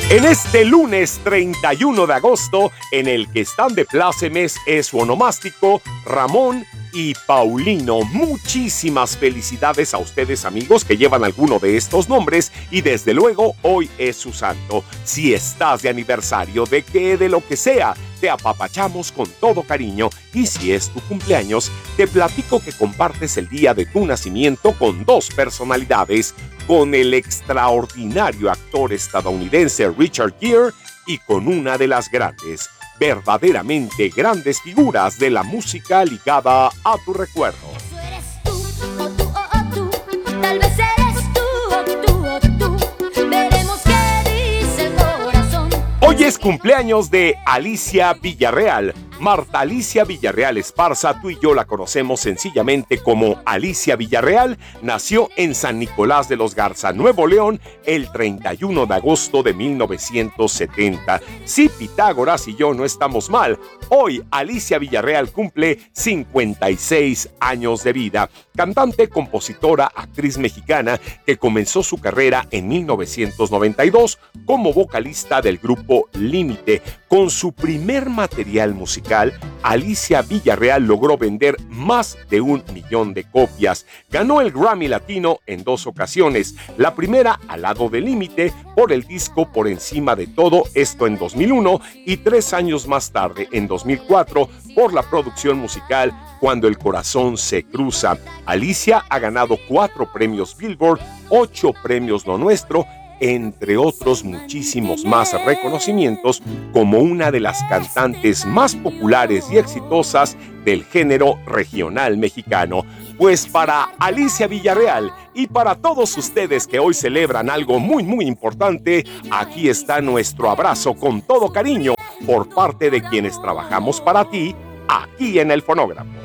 En este lunes 31 de agosto, en el que están de plácemes es su onomástico Ramón y Paulino. Muchísimas felicidades a ustedes, amigos, que llevan alguno de estos nombres, y desde luego hoy es su santo. Si estás de aniversario, de lo que sea, te apapachamos con todo cariño, y si es tu cumpleaños, te platico que compartes el día de tu nacimiento con dos personalidades, con el extraordinario actor estadounidense Richard Gere y con una de las verdaderamente grandes figuras de la música ligada a tu recuerdo. Eso eres tú, o tú, o tú, tal vez eres tú, o tú, veremos qué dice el corazón. Hoy es cumpleaños de Alicia Villarreal. Marta Alicia Villarreal Esparza, tú y yo la conocemos sencillamente como Alicia Villarreal, nació en San Nicolás de los Garza, Nuevo León, el 31 de agosto de 1970. Si Pitágoras y yo no estamos mal, hoy Alicia Villarreal cumple 56 años de vida. Cantante, compositora, actriz mexicana que comenzó su carrera en 1992 como vocalista del grupo Límite. Con su primer material musical, Alicia Villarreal logró vender más de 1 millón de copias. Ganó el Grammy Latino en 2 ocasiones. La primera al lado de Límite por el disco Por Encima de Todo, esto en 2001, y 3 años más tarde, en 2004, por la producción musical Cuando el Corazón se Cruza. Alicia ha ganado 4 premios Billboard, 8 premios Lo Nuestro, entre otros muchísimos más reconocimientos, como una de las cantantes más populares y exitosas del género regional mexicano. Pues para Alicia Villarreal y para todos ustedes que hoy celebran algo muy importante, aquí está nuestro abrazo con todo cariño por parte de quienes trabajamos para ti aquí en el fonógrafo.